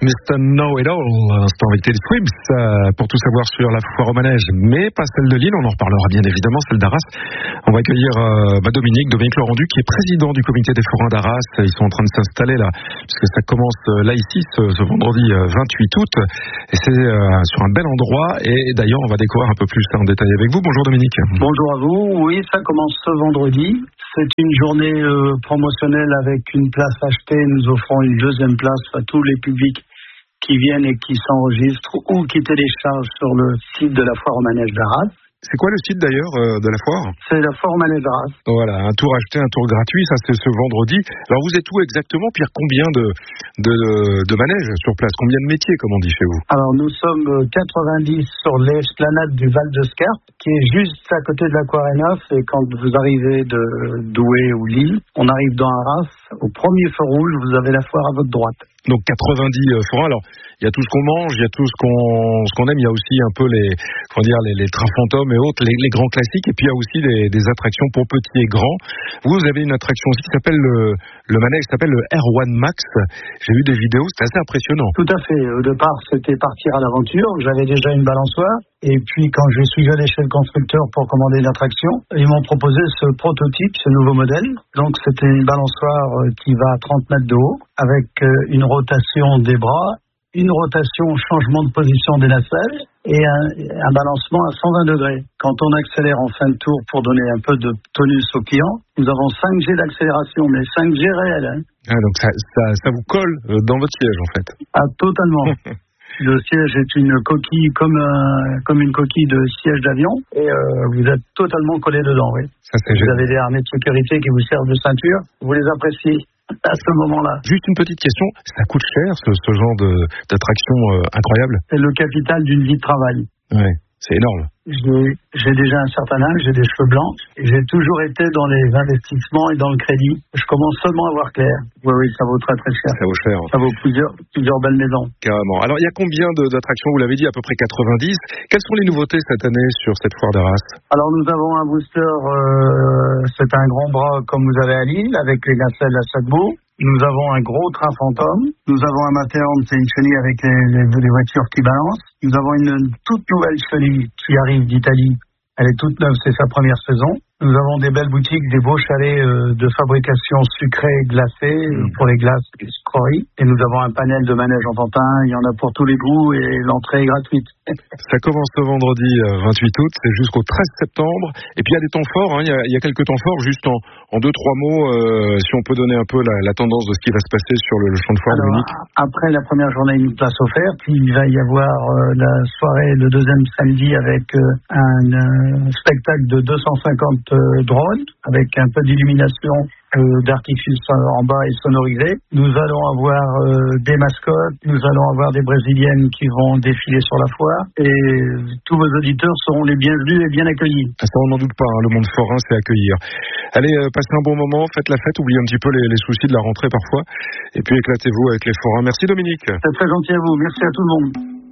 Mr. Know-It-All, l'instant avec Teddy Swims, pour tout savoir sur la foire au manège, mais pas celle de Lille, on en reparlera bien évidemment, celle d'Arras. On va accueillir Dominique Laurendu, qui est président du comité des forains d'Arras. Ils sont en train de s'installer là, puisque ça commence là ici, ce vendredi 28 août, et c'est sur un bel endroit, et d'ailleurs on va découvrir un peu plus ça en détail avec vous. Bonjour Dominique. Bonjour à vous, oui, ça commence ce vendredi. C'est une journée promotionnelle avec une place achetée. Nous offrons une deuxième place à tous les publics qui viennent et qui s'enregistrent ou qui téléchargent sur le site de la foire au manège d'Arras. C'est quoi le site d'ailleurs de la foire ? C'est la foire au manège d'Arras. Voilà, un tour acheté, un tour gratuit, ça c'est ce vendredi. Alors vous êtes où exactement, Pierre ? Combien de manèges sur place ? Combien de métiers, comme on dit chez vous ? Alors nous sommes 90 sur l'esplanade du Val de Scarpe, qui est juste à côté de l'Aquarena. Et quand vous arrivez de Douai ou Lille, on arrive dans Arras, au premier feu rouge, vous avez la foire à votre droite. Donc 90 forains. Alors il y a tout ce qu'on mange, il y a tout ce qu'on aime. Il y a aussi un peu les trains fantômes et autres, les grands classiques. Et puis il y a aussi des attractions pour petits et grands. Vous avez une attraction aussi qui s'appelle le manège, qui s'appelle le R1 Max. J'ai vu des vidéos, c'était assez impressionnant. Tout à fait. Au départ, c'était partir à l'aventure. J'avais déjà une balançoire. Et puis, quand je suis allé chez le constructeur pour commander une attraction, ils m'ont proposé ce prototype, ce nouveau modèle. Donc, c'était une balançoire qui va à 30 mètres de haut, avec une rotation des bras, une rotation changement de position des nacelles et un balancement à 120 degrés. Quand on accélère en fin de tour pour donner un peu de tonus au client, nous avons 5G d'accélération, mais 5G réel. Ah, donc ça vous colle dans votre siège, en fait. Ah, totalement. Le siège est une coquille comme une coquille de siège d'avion et vous êtes totalement collé dedans. Oui. Ça, c'est vous avez des harnais de sécurité qui vous servent de ceinture. Vous les appréciez à ce moment-là. Juste une petite question, ça coûte cher ce genre d'attraction incroyable ? C'est le capital d'une vie de travail. Ouais, c'est énorme. J'ai déjà un certain âge, j'ai des cheveux blancs, et j'ai toujours été dans les investissements et dans le crédit. Je commence seulement à voir clair. Oui, ça vaut très très cher. Ça vaut cher. Ça vaut plusieurs belles maisons. Carrément. Alors il y a combien d'attractions ? Vous l'avez dit, à peu près 90. Quelles sont les nouveautés cette année sur cette foire d'Arras ? Alors nous avons un booster, c'est un grand bras comme vous avez à Lille, avec les nacelles à 7 bouts. Nous avons un gros train fantôme. Nous avons un Matterhorn, c'est une chenille avec les voitures qui balancent. Nous avons une toute nouvelle chenille qui arrive d'Italie. Elle est toute neuve, c'est sa première saison. Nous avons des belles boutiques, des beaux chalets de fabrication sucrée glacée pour les glaces et les sucreries. Et nous avons un panel de manège en pantin. Il y en a pour tous les goûts et l'entrée est gratuite. Ça commence ce vendredi 28 août, c'est jusqu'au 13 septembre. Et puis il y a des temps forts, il y a quelques temps forts. Juste en 2-3 mots, si on peut donner un peu la tendance de ce qui va se passer sur le champ de foire. Alors, Dominique. après la première journée, une place offerte. Il va y avoir la soirée le deuxième samedi avec un spectacle de 250 drones avec un peu d'illumination d'artifice en bas et sonorisé. Nous allons avoir des mascottes, nous allons avoir des brésiliennes qui vont défiler sur la foire et tous vos auditeurs seront les bienvenus et bien accueillis. Ça, on n'en doute pas, le monde forain, c'est accueillir. Allez, passez un bon moment, faites la fête, oubliez un petit peu les soucis de la rentrée parfois et puis éclatez-vous avec les forains. Merci Dominique. C'est très gentil à vous, merci à tout le monde.